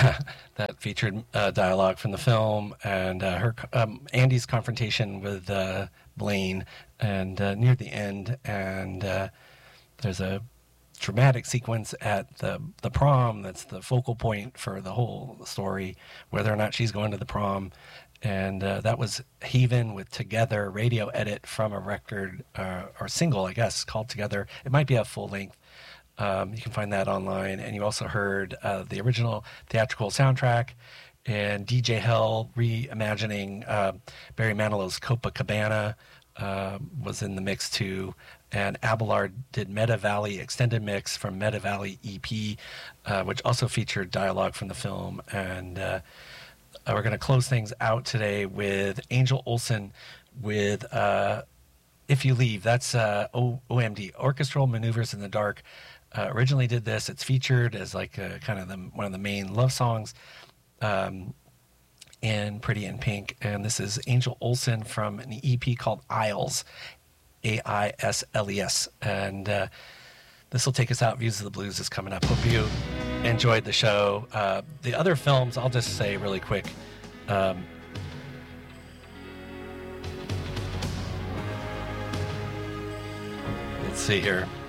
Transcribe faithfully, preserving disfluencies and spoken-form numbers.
that featured uh, dialogue from the film, and uh, her um, Andy's confrontation with uh, Blaine, and uh, near the end, and uh, there's a dramatic sequence at the the prom that's the focal point for the whole story, whether or not she's going to the prom. And uh, that was Haven with Together, radio edit from a record, uh, or single, I guess, called Together. It might be a full length. Um, you can find that online. And you also heard uh, the original theatrical soundtrack, and D J Hell reimagining uh, Barry Manilow's Copacabana uh, was in the mix too. And Abelard did Meta Valley extended mix from Meta Valley E P, uh, which also featured dialogue from the film. And uh, we're going to close things out today with Angel Olsen with uh, If You Leave. That's uh, o- OMD, Orchestral Maneuvers in the Dark. Uh, originally did this. It's featured as like a, kind of the, one of the main love songs um, in Pretty in Pink. And this is Angel Olsen from an E P called Isles, A I S L E S. And uh, this will take us out. Views of the Blues is coming up. Hope you enjoyed the show. Uh, the other films, I'll just say really quick. Um, let's see here.